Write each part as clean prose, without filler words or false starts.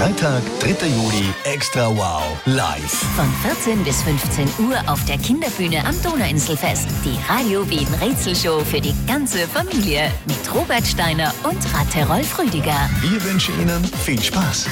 Freitag, 3. Juli, Extra Wow, live. Von 14 bis 15 Uhr auf der Kinderbühne am Donauinselfest. Die Radio Wien Rätselshow für die ganze Familie. Mit Robert Steiner und Ratte Rolf Rüdiger. Wir wünschen Ihnen viel Spaß.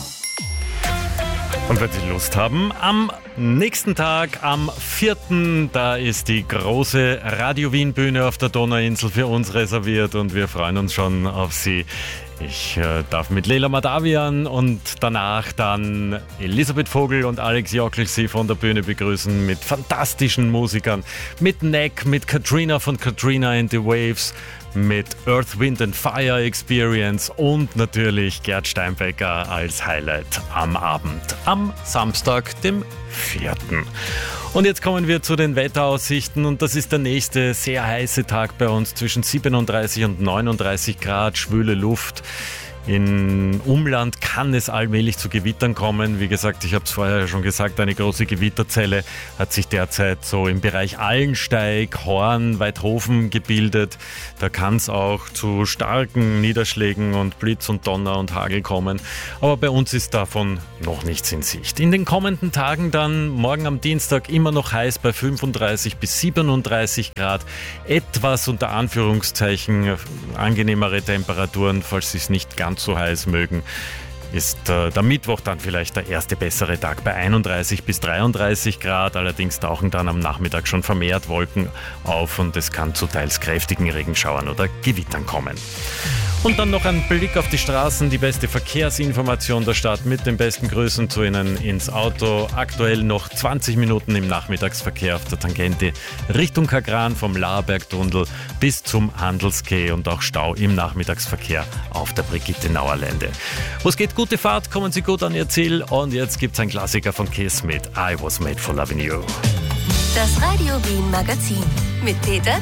Und wenn Sie Lust haben, am nächsten Tag, am 4., da ist die große Radio Wien Bühne auf der Donauinsel für uns reserviert und wir freuen uns schon auf Sie. Ich darf mit Leila Madavian und danach dann Elisabeth Vogel und Alex Jockel Sie von der Bühne begrüßen mit fantastischen Musikern, mit Neck, mit Katrina von Katrina and the Waves, mit Earth, Wind and Fire Experience und natürlich Gerd Steinbecker als Highlight am Abend, am Samstag, dem 4. Und jetzt kommen wir zu den Wetteraussichten und das ist der nächste sehr heiße Tag bei uns, zwischen 37 und 39 Grad, schwüle Luft. Im Umland kann es allmählich zu Gewittern kommen. Wie gesagt, ich habe es vorher schon gesagt, eine große Gewitterzelle hat sich derzeit so im Bereich Allensteig, Horn, Weidhofen gebildet. Da kann es auch zu starken Niederschlägen und Blitz und Donner und Hagel kommen. Aber bei uns ist davon noch nichts in Sicht. In den kommenden Tagen dann, morgen am Dienstag, immer noch heiß bei 35 bis 37 Grad. Etwas unter Anführungszeichen angenehmere Temperaturen, falls Sie es nicht ganz so heiß mögen, ist der Mittwoch dann vielleicht der erste bessere Tag bei 31 bis 33 Grad. Allerdings tauchen dann am Nachmittag schon vermehrt Wolken auf und es kann zu teils kräftigen Regenschauern oder Gewittern kommen. Und dann noch ein Blick auf die Straßen, die beste Verkehrsinformation der Stadt mit den besten Grüßen zu Ihnen ins Auto. Aktuell noch 20 Minuten im Nachmittagsverkehr auf der Tangente Richtung Kagran vom Laarbergtunnel bis zum Handelsquai und auch Stau im Nachmittagsverkehr auf der Brigittenauer Lände. Wo es geht, gute Fahrt, kommen Sie gut an Ihr Ziel und jetzt gibt's ein Klassiker von Kiss mit I Was Made for Loving You. Das Radio Wien Magazin mit Peter